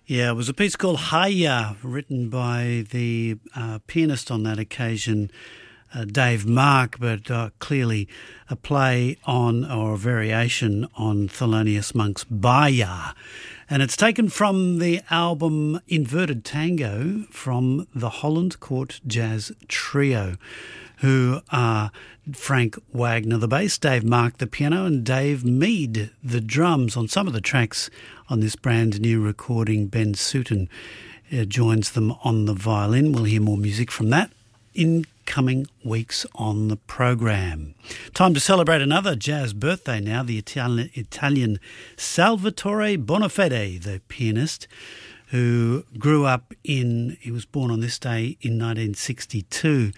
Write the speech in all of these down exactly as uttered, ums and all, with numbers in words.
Yeah, it was a piece called Hiya, written by the uh, pianist on that occasion, uh, Dave Mark, but uh, clearly a play on, or a variation on, Thelonious Monk's Baya. And it's taken from the album Inverted Tango from the Holland Court Jazz Trio, who are Frank Wagner, the bass, Dave Mark, the piano, and Dave Mead, the drums. On some of the tracks on this brand new recording, Ben Sutton uh, joins them on the violin. We'll hear more music from that in coming weeks on the program. Time to celebrate another jazz birthday now, the Italian, Italian Salvatore Bonafede, the pianist, who grew up in, he was born on this day in nineteen sixty-two,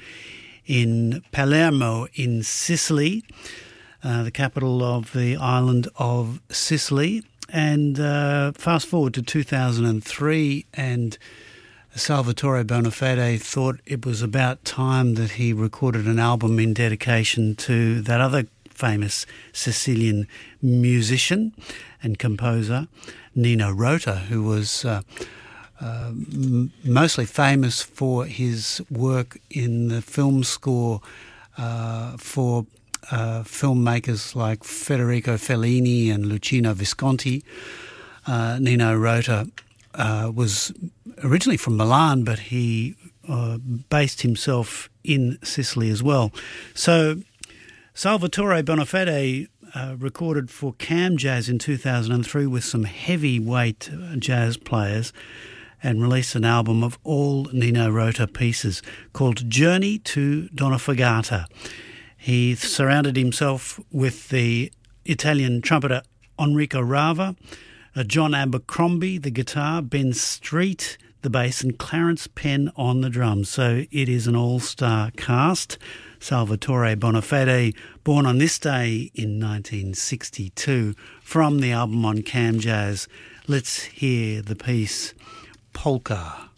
in Palermo in Sicily, uh, the capital of the island of Sicily. And uh, fast forward to two thousand three, and Salvatore Bonafede thought it was about time that he recorded an album in dedication to that other famous Sicilian musician and composer, Nino Rota, who was uh, uh, m- mostly famous for his work in the film score uh, for uh, filmmakers like Federico Fellini and Luchino Visconti. Uh, Nino Rota uh, was originally from Milan, but he uh, based himself in Sicily as well. So Salvatore Bonafede uh, recorded for Cam Jazz in two thousand three with some heavyweight jazz players and released an album of all Nino Rota pieces called Journey to Donofagata. He surrounded himself with the Italian trumpeter Enrico Rava, uh, John Abercrombie, the guitar, Ben Street, the bass, and Clarence Penn on the drums. So it is an all-star cast. Salvatore Bonafede, born on this day in nineteen sixty-two, from the album on Cam Jazz. Let's hear the piece Polka.